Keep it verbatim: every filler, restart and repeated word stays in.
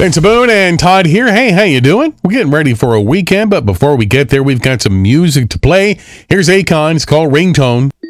Vince Boone and Todd here. Hey, how you doing? We're getting ready for a weekend, but before we get there, we've got some music to play. Here's Akon. It's called Ringtone.